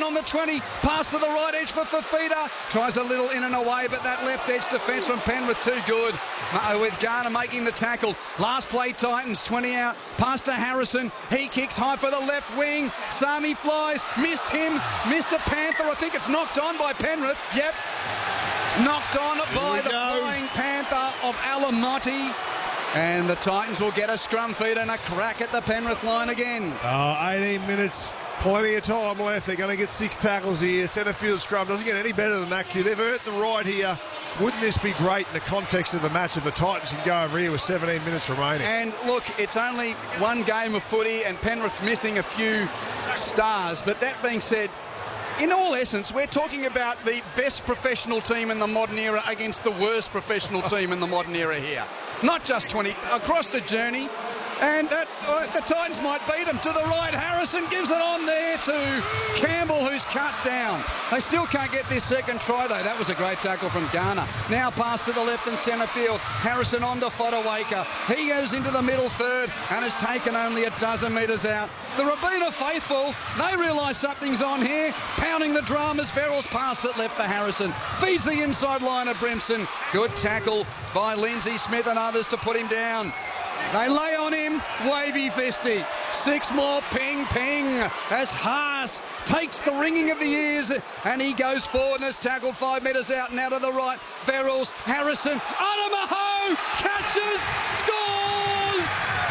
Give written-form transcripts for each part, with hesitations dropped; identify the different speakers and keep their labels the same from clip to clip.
Speaker 1: on the 20. Pass to the right edge for Fifita. Tries a little in and away, but that left edge defence from Penrith too good. With Garner making the tackle. Last play, Titans, 20 out. Pass to Harrison. He kicks high for the left wing. Sami flies. Missed him. Missed a Panther. I think it's knocked on by Penrith. Yep. Knocked on by the flying Panther of Alamotti. And the Titans will get a scrum feed and a crack at the Penrith line again.
Speaker 2: 18 minutes. Plenty of time left. They're going to get 6 tackles here. Centre field scrum doesn't get any better than that, Q. They've earned the right here. Wouldn't this be great in the context of the match if the Titans can go over here with 17 minutes remaining?
Speaker 1: And look, it's only one game of footy and Penrith's missing a few stars. But that being said, in all essence, we're talking about the best professional team in the modern era against the worst professional team in the modern era here. Not just 20, across the journey. And the Titans might beat them. To the right, Harrison gives it on there to Campbell, who's cut down. They still can't get their second try, though. That was a great tackle from Garner. Now pass to the left and centre field. Harrison on to Fodawaker. He goes into the middle third and has taken only a dozen metres out. The Robina faithful, they realise something's on here. Pounding the drum as Verrills pass it left for Harrison. Feeds the inside line of Brimson. Good tackle by Lindsay Smith and others to put him down. They lay on him, wavy fisty. 6 more, ping, ping, as Haas takes the ringing of the ears and he goes forward and is tackled 5 metres out and out to the right. Verrills, Harrison, Adamaho, catches, scores!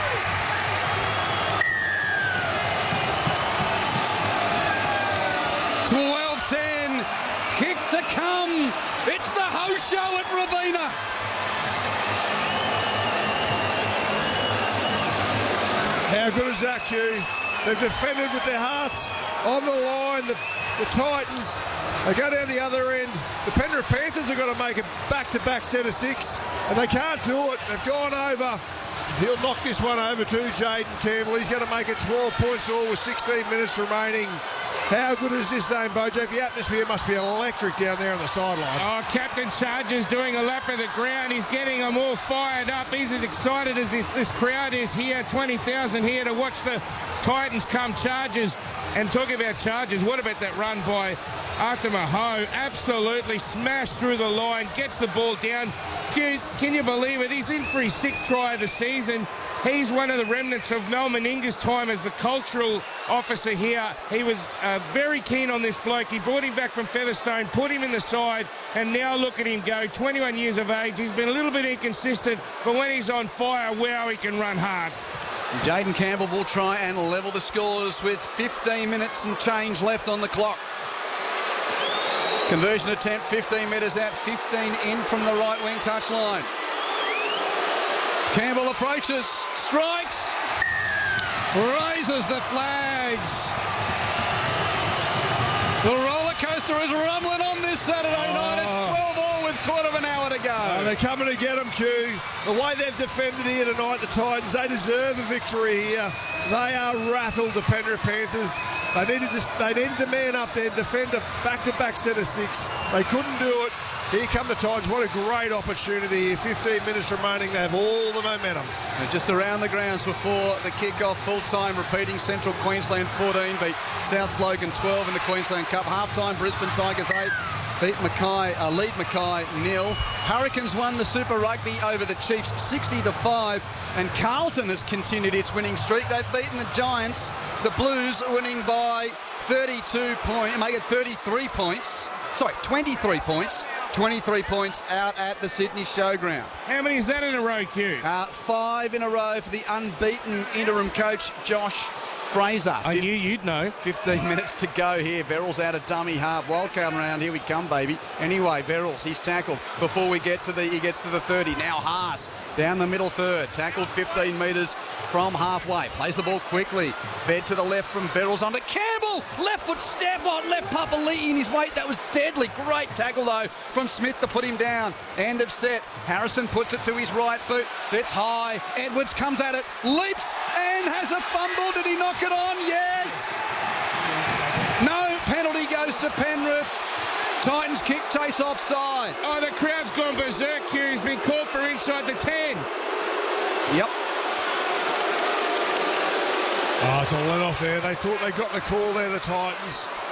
Speaker 1: $12-10, kick to come. It's the Ho Show at Robina.
Speaker 2: How good is that, Q? They've defended with their hearts on the line. The Titans, they go down the other end. The Penrith Panthers have got to make a back-to-back centre 6, and they can't do it. They've gone over. He'll knock this one over to Jaden Campbell. He's going to make it 12 points all with 16 minutes remaining. How good is this zone, Bojack? The atmosphere must be electric down there on the sideline.
Speaker 3: Oh, Captain Chargers doing a lap of the ground. He's getting them all fired up. He's as excited as this crowd is here. 20,000 here to watch the Titans come Chargers. And talking about Chargers, what about that run by Atamaho? Absolutely smashed through the line, gets the ball down. Can you believe it? He's in for his 6th try of the season. He's one of the remnants of Mel Meninga's time as the cultural officer here. He was very keen on this bloke. He brought him back from Featherstone, put him in the side, and now look at him go. 21 years of age. He's been a little bit inconsistent, but when he's on fire, wow, he can run hard.
Speaker 1: Jaden Campbell will try and level the scores with 15 minutes and change left on the clock. Conversion attempt, 15 metres out, 15 in from the right wing touchline. Campbell approaches, strikes, raises the flags. The roller coaster is rumbling on this Saturday night. It's 12-all with quarter of an hour to go.
Speaker 2: Oh, they're coming to get them, Q. The way they've defended here tonight, the Titans, they deserve a victory here. They are rattled, the Penrith Panthers. They needed to man up there and defend a back-to-back centre 6. They couldn't do it. Here come the Titans. What a great opportunity here. 15 minutes remaining. They have all the momentum.
Speaker 1: And just around the grounds before the kick-off, full-time, repeating Central Queensland 14 beat South Logan 12 in the Queensland Cup. Half-time, Brisbane Tigers 8 beat lead Mackay 0. Hurricanes won the Super Rugby over the Chiefs 60-5, and Carlton has continued its winning streak. They've beaten the Giants. The Blues are winning by 32 points, make it 33 points. Sorry, 23 points. 23 points out at the Sydney Showground.
Speaker 3: How many is that in a row, Q?
Speaker 1: 5 in a row for the unbeaten interim coach, Josh Fraser.
Speaker 3: I knew you'd know.
Speaker 1: 15 minutes to go here. Verrills out of dummy half. Wildcard round. Here we come, baby. Anyway, Verrills, he's tackled before he gets to the 30. Now Haas down the middle third. Tackled 15 metres from halfway. Plays the ball quickly. Fed to the left from Verrills onto Campbell. Left foot step on. Left Papali'i in his weight. That was deadly. Great tackle, though, from Smith to put him down. End of set. Harrison puts it to his right boot. It's high. Edwards comes at it. Leaps and has a fumble. Did he knock it on? Yes. No, penalty goes to Penrith. Titans kick, chase offside.
Speaker 3: Oh, the crowd's gone berserk, Q. He's been called for inside the 10.
Speaker 1: Yep.
Speaker 2: Oh, it's a let off there. They thought they got the call there, the Titans.